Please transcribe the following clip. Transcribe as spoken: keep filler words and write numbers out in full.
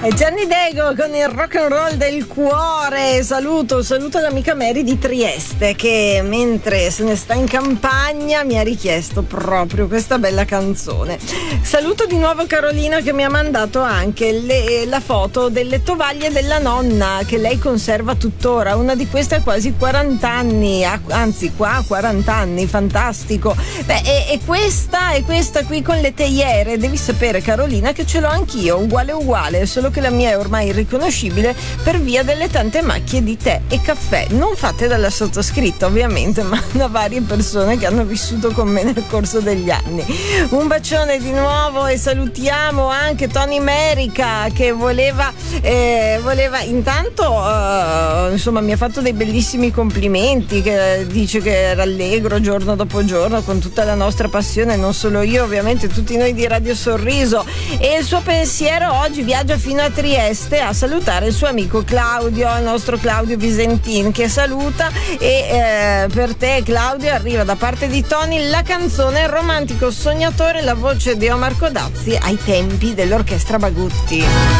E Gianni Dego con il rock and roll del cuore. Saluto, saluto l'amica Mary di Trieste che mentre se ne sta in campagna mi ha richiesto proprio questa bella canzone. Saluto di nuovo Carolina che mi ha mandato anche le, la foto delle tovaglie della nonna che lei conserva tuttora. Una di queste ha quasi quaranta anni, anzi qua ha quaranta anni, fantastico. Beh, e, e questa e questa qui con le teiere, devi sapere Carolina che ce l'ho anch'io, uguale uguale, solo che la mia è ormai irriconoscibile per via delle tante macchie di tè e caffè, non fatte dalla sottoscritta ovviamente, ma da varie persone che hanno vissuto con me nel corso degli anni. Un bacione di nuovo e salutiamo anche Tony Merica che voleva eh, voleva intanto uh, insomma mi ha fatto dei bellissimi complimenti, che dice che era allegro giorno dopo giorno con tutta la nostra passione, non solo io ovviamente, tutti noi di Radio Sorriso, e il suo pensiero oggi viaggia fino a Trieste a salutare il suo amico Claudio, il nostro Claudio Visentin, che saluta. E eh, per te Claudio arriva da parte di Tony la canzone Romantico Sognatore, la voce di Omar Codazzi ai tempi dell'orchestra Bagutti.